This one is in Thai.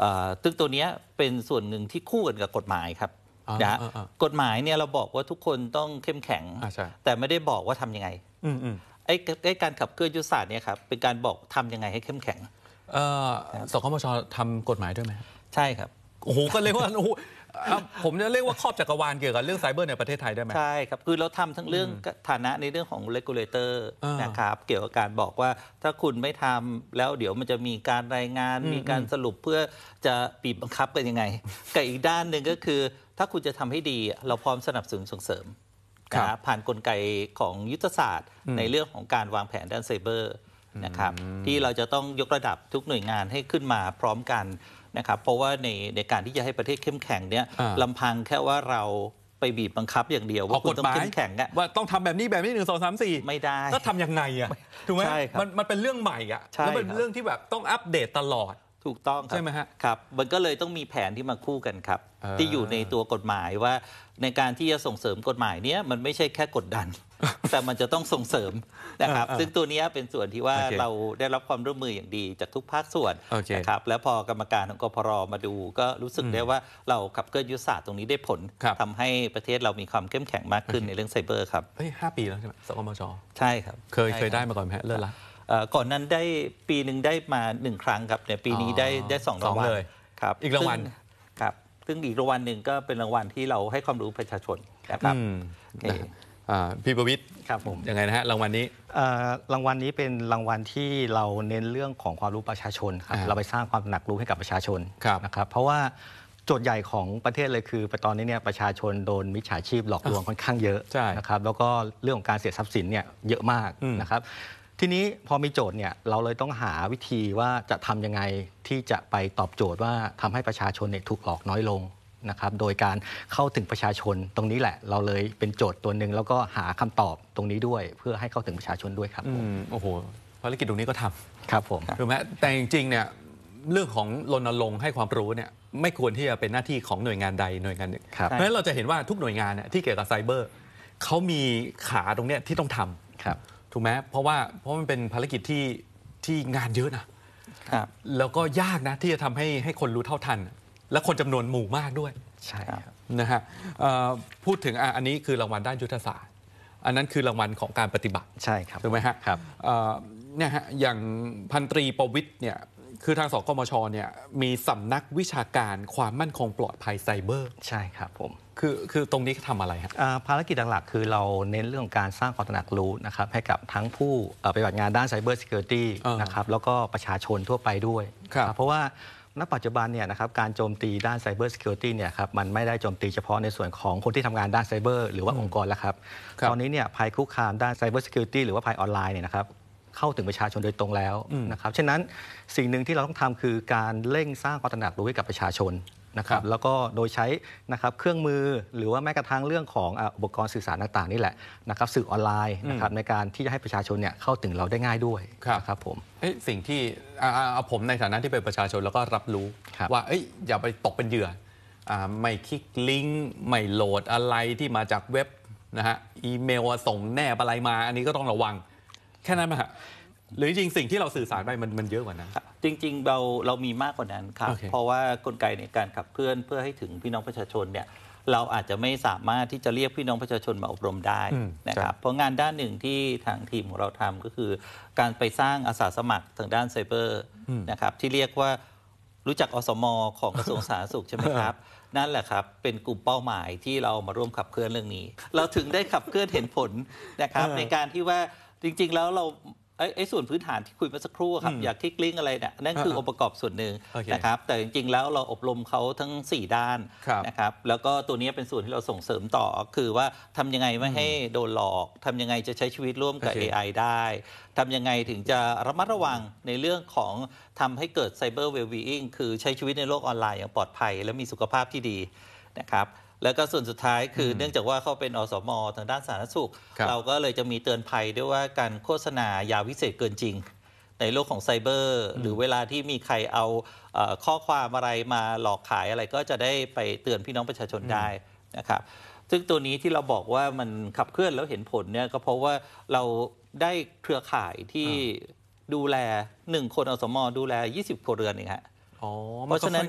ซึ่งตัวนี้เป็นส่วนหนึ่งที่คู่กันกับกฎหมายครับนะกฎหมายเนี่ยเราบอกว่าทุกคนต้องเข้มแข็งแต่ไม่ได้บอกว่าทำยังไงไอ้การขับเคลื่อนยุทธศาสตร์เนี่ยครับเป็นการบอกทำยังไงให้เข้มแข็งสคมช.ทำกฎหมายด้วยไหมใช่ครับโอ้โหก็เรียกว่าผมจะเรียกว่าครอบจักรวาลเกี่ยวกับเรื่องไซเบอร์ในประเทศไทยได้ไหมใช่ครับคือเราทำทั้งเรื่องฐานะในเรื่องของ regulator นะครับเกี่ยวกับการบอกว่าถ้าคุณไม่ทำแล้วเดี๋ยวมันจะมีการรายงานมีการสรุปเพื่อจะบีบบังคับกันยังไงกับอีกด้านหนึ่งก็คือถ้าคุณจะทำให้ดีเราพร้อมสนับสนุนส่งเสริมนะผ่านกลไกของยุทธศาสตร์ในเรื่องของการวางแผนด้านไซเบอร์นะครับที่เราจะต้องยกระดับทุกหน่วยงานให้ขึ้นมาพร้อมกันนะครับเพราะว่าในการที่จะให้ประเทศเข้มแข็งเนี่ยลำพังแค่ว่าเราไปบีบบังคับอย่างเดียวว่าคุณต้องเข้มแข็งว่าต้องทำแบบนี้แบบนี้1 2 3 4 ไม่ได้ก็ทำยังไงอ่ะถูกไหมมันเป็นเรื่องใหม่อ่ะแล้วเป็นเรื่องที่แบบต้องอัปเดตตลอดถูกต้องใช่ไหมฮะครับมันก็เลยต้องมีแผนที่มาคู่กันครับที่อยู่ในตัวกฎหมายว่าในการที่จะส่งเสริมกฎหมายเนี้ยมันไม่ใช่แค่กดดันแต่มันจะต้องส่งเสริมนะครับซึ่งตัวนี้เป็นส่วนที่ว่าเราได้รับความร่วมมืออย่างดีจากทุกภาคส่วนนะครับแล้วพอกรรมการของกพร.มาดูก็รู้สึกได้ว่าเราขับเคลื่อนยุทธศาสตร์ตรงนี้ได้ผลทำให้ประเทศเรามีความเข้มแข็งมากขึ้นในเรื่องไซเบอร์ครับ 5 ปีแล้วใช่ไหมสคมช. ใช่ครับเคยได้มาก่อนไหมเลิศละก่อนนั้นได้ปีหนึ่งได้มา1 ครั้งครับเนี่ยปีนี้ได้2 รางวัลครับอีกรางวัลครับซึ่งอีกรางวัลหนึ่งก็เป็นรางวัลที่เราให้ความรู้ประชาชนนะครับพี่ประวิตรครับผมยังไงนะฮะรางวัลนี้รางวัลนี้เป็นรางวัลที่เราเน้นเรื่องของความรู้ประชาชนครับเราไปสร้างความหนักรู้ให้กับประชาชนนะครับเพราะว่าโจทย์ใหญ่ของประเทศเลยคือตอนนี้เนี่ยประชาชนโดนมิจฉาชีพหลอกลวงค่อนข้างเยอะนะครับแล้วก็เรื่องของการเสียทรัพย์สินเนี่ยเยอะมากนะครับทีนี้พอมีโจทย์เนี่ยเราเลยต้องหาวิธีว่าจะทำยังไงที่จะไปตอบโจทย์ว่าทำให้ประชาชนเนี่ยถูกหลอกน้อยลงนะครับโดยการเข้าถึงประชาชนตรงนี้แหละเราเลยเป็นโจทย์ตัวหนึ่งแล้วก็หาคำตอบตรงนี้ด้วยเพื่อให้เข้าถึงประชาชนด้วยครับโอ้โหภารกิจตรงนี้ก็ทำครับผมถูกไหมแต่จริงๆเนี่ยเรื่องของรณรงค์ให้ความรู้เนี่ยไม่ควรที่จะเป็นหน้าที่ของหน่วยงานใดหน่วยงานหนึ่งเพราะฉะนั้นเราจะเห็นว่าทุกหน่วยงานเนี่ยที่เกี่ยวกับไซเบอร์เขามีขาตรงเนี้ยที่ต้องทำถูกไหมเพราะมันเป็นภารกิจที่งานเยอะนะแล้วก็ยากนะที่จะทำให้คนรู้เท่าทันและคนจำนวนหมู่มากด้วยใช่ครับนะฮะพูดถึงอันนี้คือรางวัลด้านยุทธศาสตร์อันนั้นคือรางวัลของการปฏิบัติใช่ครับถูกไหมฮะครับเนี่ยฮะอย่างพันตรีประวิตรเนี่ยคือทางสกมชเนี่ยมีสำนักวิชาการความมั่นคงปลอดภัยไซเบอร์ใช่ครับผมคือตรงนี้ทำอะไรฮะภารกิจหลักๆคือเราเน้นเรื่องการสร้างความตระหนักรู้นะครับให้กับทั้งผู้ปฏิบัติงานด้านไซเบอร์ซิเคียวริตี้นะครับแล้วก็ประชาชนทั่วไปด้วยเพราะว่าณปัจจุบันเนี่ยนะครับการโจมตีด้าน Cyber Security เนี่ยครับมันไม่ได้โจมตีเฉพาะในส่วนของคนที่ทำงานด้านไซเบอร์หรือว่าองค์กรแล้วครับตอนนี้เนี่ยภัยคุกคามด้าน Cyber Security หรือว่าภัยออนไลน์เนี่ยนะครับเข้าถึงประชาชนโดยตรงแล้วนะครับฉะนั้นสิ่งหนึ่งที่เราต้องทำคือการเร่งสร้างความตระหนักรู้ให้กับประชาชนนะครับแล้วก็โดยใช้นะครับเครื่องมือหรือว่าแม้กระทั่งเรื่องของอุปกรณ์สื่อสารต่างๆนี่แหละนะครับสื่อออนไลน์นะครับในการที่จะให้ประชาชนเนี่ยเข้าถึงเราได้ง่ายด้วยนะครับผมสิ่งที่เอาผมในฐานะที่เป็นประชาชนแล้วก็รับรู้ว่าอย่าไปตกเป็นเหยื่อไม่คลิกลิงก์ไม่โหลดอะไรที่มาจากเว็บนะฮะอีเมลส่งแนบอะไรมาอันนี้ก็ต้องระวังแค่นั้นไหมฮะหรือจริงสิ่งที่เราสื่อสารไปมันเยอะกว่านั้นจริงๆเรามีมากกว่านั้นครับเพราะว่ากลไกในการขับเคลื่อนเพื่อให้ถึงพี่น้องประชาชนเนี่ยเราอาจจะไม่สามารถที่จะเรียกพี่น้องประชาชนมาอบรมได้นะครับเพราะงานด้านหนึ่งที่ทางทีมของเราทำก็คือการไปสร้างอาสาสมัครทางด้านไซเบอร์นะครับที่เรียกว่ารู้จักอสม.ของกระทรวงสาธารณสุขใช่ไหมครับนั่นแหละครับเป็นกลุ่มเป้าหมายที่เรามาร่วมขับเคลื่อนเรื่องนี้เราถึงได้ขับเคลื่อนเห็นผลนะครับในการที่ว่าจริงๆแล้วเราส่วนพื้นฐานที่คุยมาสักครู่ครับอยากคลิกลิงก์อะไรเนี่ยนั่นคือองค์ประกอบส่วนหนึ่งนะครับแต่จริงๆแล้วเราอบรมเขาทั้ง4ด้านนะครับแล้วก็ตัวนี้เป็นส่วนที่เราส่งเสริมต่อคือว่าทำยังไงไม่ให้โดนหลอกทำยังไงจะใช้ชีวิตร่วมกับ AI ได้ทำยังไงถึงจะระมัดระวังในเรื่องของทำให้เกิด Cyber Wellbeing คือใช้ชีวิตในโลกออนไลน์อย่างปลอดภัยและมีสุขภาพที่ดีนะครับแล้วก็ส่วนสุดท้ายคือเนื่องจากว่าเขาเป็นอสม.ทางด้านสาธารณสุขเราก็เลยจะมีเตือนภัยด้วยว่าการโฆษณายาวิเศษเกินจริงในโลกของไซเบอร์หรือเวลาที่มีใครเอาข้อความอะไรมาหลอกขายอะไรก็จะได้ไปเตือนพี่น้องประชาชนได้นะครับซึ่งตัวนี้ที่เราบอกว่ามันขับเคลื่อนแล้วเห็นผลเนี่ยก็เพราะว่าเราได้เครือข่ายที่ดูแล1 คนอสม.ดูแล20 ครัวเรือนเองฮะเพราะฉะนั้น